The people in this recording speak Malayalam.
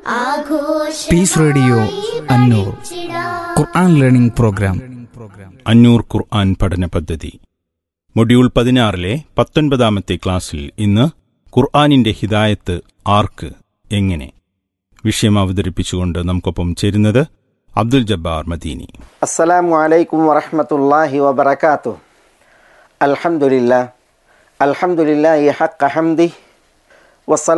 പീസ് റേഡിയോ അന്നൂർ ഖുർആൻ ലേണിംഗ് പ്രോഗ്രാം. അന്നൂർ ഖുർആൻ പഠന പദ്ധതി മൊഡ്യൂൾ 16-ലെ 19-ാമത്തെ ക്ലാസ്സിൽ ഇന്ന് ഖുർആനിന്റെ ഹിദായത്ത് ആർക്ക്, എങ്ങനെ വിഷയം അവതരിപ്പിച്ചുകൊണ്ട് നമുക്കൊപ്പം ചേരുന്നത് അബ്ദുൽ ജബ്ബാർ മദീനി. അസ്സലാമു അലൈക്കും വറഹ്മത്തുള്ളാഹി വബറകാതുഹു. അൽഹംദുലില്ലാഹി ഹഖ്ക ഹംദിഹി